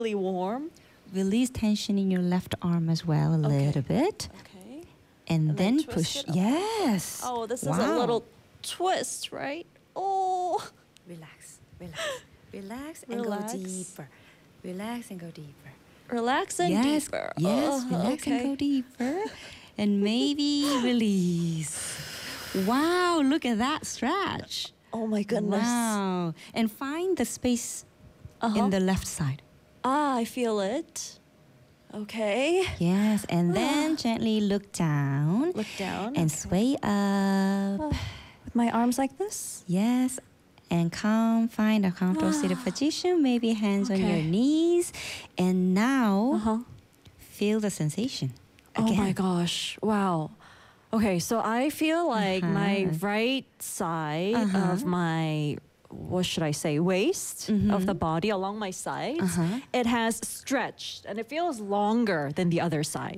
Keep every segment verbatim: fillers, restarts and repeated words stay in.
really warm. Release tension in your left arm as well, a Okay. little bit. Okay. And, And then then twist push. it up. Yes. Oh, this is a Wow. little twist, right? Oh. Relax, relax, relax, and Relax. go deeper. Relax and go deeper. Relax and yes, deeper. yes, Oh, relax okay. and go deeper. And maybe release. Wow, look at that stretch. Oh my goodness. Wow. And find the space Uh-huh. in the left side. Ah, I feel it. Okay. Yes, and then gently look down Look down. and okay. sway up. Oh, with my arms like this? Yes, and come find a comfortable seated position, maybe hands on your Okay. knees. And now Uh-huh. feel the sensation. Oh my Again. gosh. Wow. Okay, so I feel like my Uh-huh. right side Uh-huh. of my, what should I say, waist of the body along my sides, Uh-huh. it has stretched and it feels longer than the other side.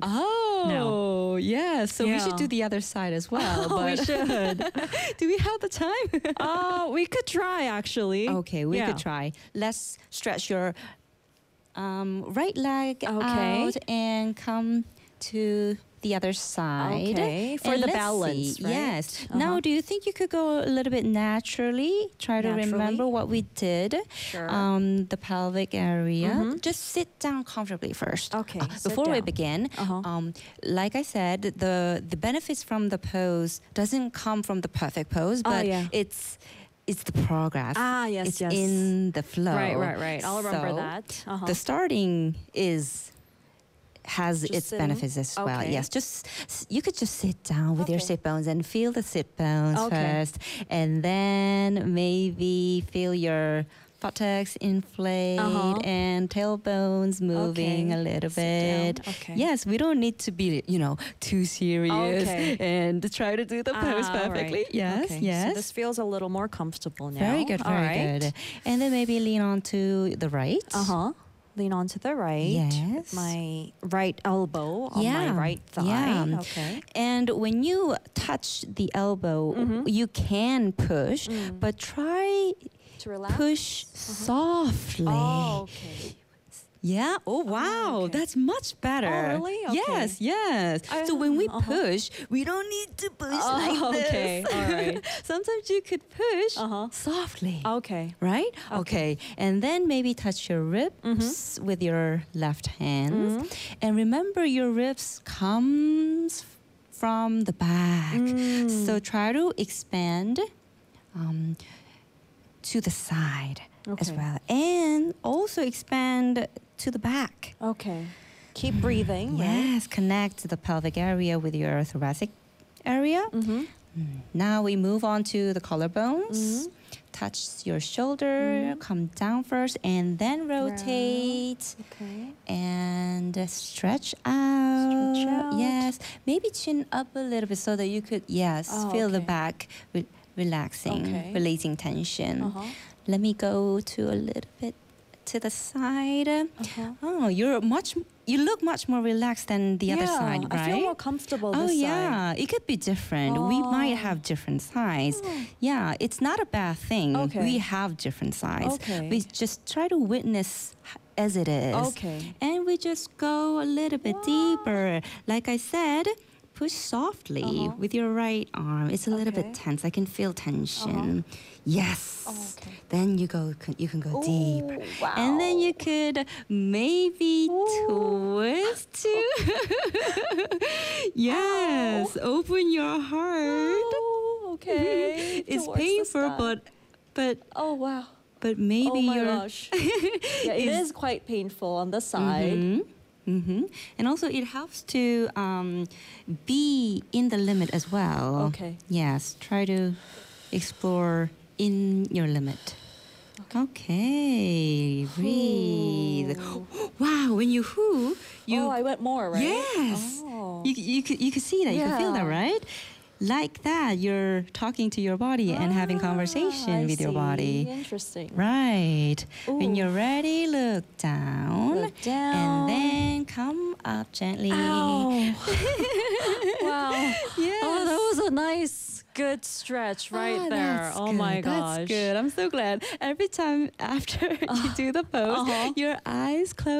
Oh, yes. So we should Yeah. do the other side as well. Oh, we but should. do we have the time? Uh, we could try actually. Okay, we Yeah. could try. Let's stretch your um, right leg Okay. out and come to the other side. Okay, for And the let's balance, see. right? Yes. Uh-huh. Now, do you think you could go a little bit naturally? Try to Naturally? remember what we did. Sure. Um, the pelvic area. Mhm. Just sit down comfortably first. Okay, Uh, sit before we down. begin, Uh-huh. um, like I said, the the benefits from the pose doesn't come from the perfect pose, Ah, but yeah. it's it's the progress. Ah, yes, it's yes. in the flow. Right, right, right. I'll remember So that. Uh-huh. The starting is has Just its sitting? benefits as well. Okay. Yes, just you could just sit down with your Okay. sit bones and feel the sit bones Okay. first, and then maybe feel your buttocks inflate Uh-huh. and tailbones moving Okay. a little Sit down. bit. Okay. Yes, we don't need to be, you know, too serious Okay. and try to do the pose Ah, all perfectly. right. Yes, Okay, yes. So this feels a little more comfortable now. Very good, All very right. good. And then maybe lean on to the right. Uh huh. Lean on to the right. Yes. My right elbow on my Yeah, right thigh. yeah. Okay. And when you touch the elbow, Mhm. you can push, Mm. but try To relax. push softly. Oh, okay. Yeah. Oh, wow. okay. That's much better. Oh, really? Yes, Okay. yes. I- so when we uh-huh. push, we don't need to push Oh, like this. okay. All right. Sometimes you could push Uh-huh. softly. Okay. Right? Okay. And then maybe touch your ribs Mm-hmm. with your left hand. And remember your ribs comes from the back. Mm. So try to expand um, to the side as Okay. well. And also expand to the back. Okay. Keep breathing. Yes, connect the pelvic area with your thoracic area. Mm-hmm. Now we move on to the collarbones. Mhm. Touch your shoulder, come down first, and then rotate Okay. and uh, stretch out. Stretch out. Yes, maybe chin up a little bit so that you could, yes, Oh, feel the okay. back re- relaxing, Okay. releasing tension. Uh-huh. Let me go to a little bit to the side. Uh-huh. Oh, you're much, you look much more relaxed than the other Yeah, side, right? I feel more comfortable Oh this side. yeah, it could be different. We might Oh. have different sides. Yeah, it's not a bad thing. Okay. We have different sides. Okay. We just try to witness h- as it is. Okay. And we just go a little bit deeper. Like I said, push softly Uh-huh. with your right arm. It's a little bit Okay. tense. I can feel tension. Yes. Oh, okay. Then you go. You can go deep. Ooh, wow. And then you could maybe twist too. Yes, open your heart. Oh, okay. It's Towards the painful, sky. but but Oh, wow. but maybe Oh my you're. gosh. Yeah, it is quite painful on the side. Mm-hmm. And also, it helps to um, be in the limit as well. Okay. Yes, try to explore in your limit. Okay, breathe. Ooh. Wow, when you whoo, you oh, I went more, right? yes, Oh. you you could you could see that, you can feel that, Yeah. right? Like that, you're talking to your body and having Ah, conversation I with your body. see. Interesting. Right. When Ooh. you're ready, look down. Look down. And then come up gently. Ow. Wow. Yes. Oh, that was a nice, good stretch right Ah, there. that's Oh good. my gosh. That's good. I'm so glad. Every time after you do the pose, Uh-huh. your eyes close.